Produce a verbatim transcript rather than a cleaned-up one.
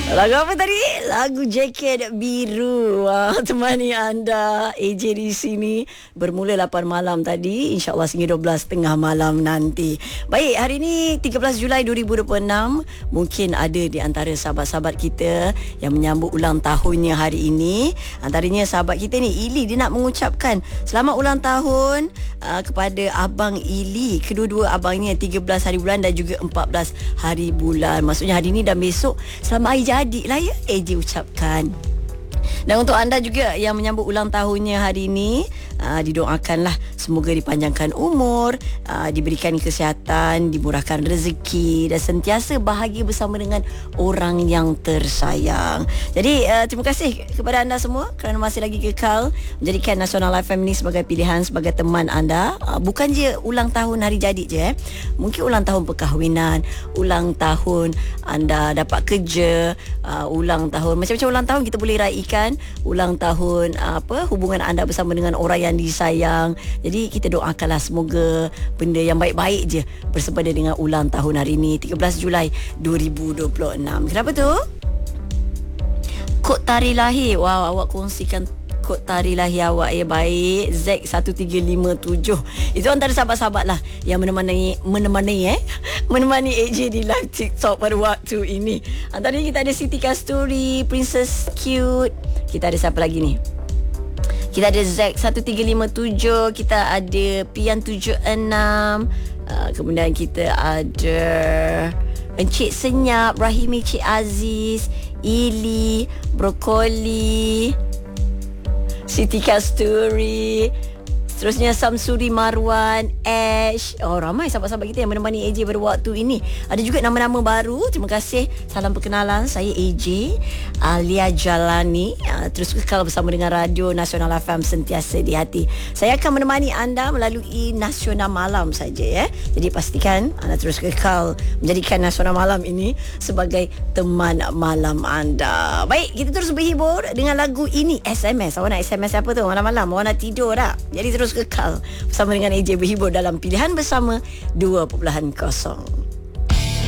Lagu apa tadi? Lagu Jaket Biru. Wah, temani anda A J di sini bermula lapan malam tadi, insya-Allah sehingga dua belas tengah malam nanti. Baik, hari ini tiga belas Julai dua ribu dua puluh enam. Mungkin ada di antara sahabat-sahabat kita yang menyambut ulang tahunnya hari ini. Antaranya sahabat kita ni Ili, dia nak mengucapkan selamat ulang tahun uh, kepada abang Ili. Kedua-dua abangnya tiga belas hari bulan dan juga empat belas hari bulan. Maksudnya hari ini dan besok selamat hari jadi lah ya, A J ucapkan. Dan untuk anda juga yang menyambut ulang tahunnya hari ini, uh, didoakanlah semoga dipanjangkan umur, uh, diberikan kesihatan, dimurahkan rezeki dan sentiasa bahagia bersama dengan orang yang tersayang. Jadi uh, terima kasih kepada anda semua kerana masih lagi kekal menjadikan Nasional F M ini sebagai pilihan, sebagai teman anda. Uh, bukan je ulang tahun hari jadi je, eh. Mungkin ulang tahun perkahwinan, ulang tahun anda dapat kerja, uh, ulang tahun macam-macam ulang tahun kita boleh raikan. Ulang tahun apa hubungan anda bersama dengan orang yang disayang. Jadi kita doakanlah semoga benda yang baik-baik je bersempena dengan ulang tahun hari ini tiga belas Julai dua ribu dua puluh enam. Kenapa tu? Kod tarikh lahir. Wow, awak kongsikan kod tarikh lahir awak ya. Baik, Z satu tiga lima tujuh. Itu antara sahabat-sahabat lah yang menemani menemani eh menemani A J di live TikTok pada waktu ini. Antaranya kita ada Siti Kasturi, Princess Cute. Kita ada siapa lagi ni? Kita ada Z satu tiga lima tujuh, kita ada Pian tujuh enam, uh, kemudian kita ada Encik Senyap, Rahimi Cik Aziz, Ili, Brokoli, Siti Kasturi, seterusnya Samsuri Marwan, Ash. Oh, ramai sahabat-sahabat kita yang menemani A J pada waktu ini. Ada juga nama-nama baru. Terima kasih. Salam perkenalan. Saya A J Alia Jalani. uh, Terus kekal bersama dengan Radio Nasional F M sentiasa di hati. Saya akan menemani anda melalui Nasional Malam saja, ya. Jadi pastikan anda terus kekal menjadikan Nasional Malam ini sebagai teman malam anda. Baik, kita terus berhibur dengan lagu ini. S M S. Awak nak S M S apa tu malam-malam? Awak nak tidur tak? Jadi terus kekal bersama dengan A J berhibur dalam pilihan bersama dua kosong.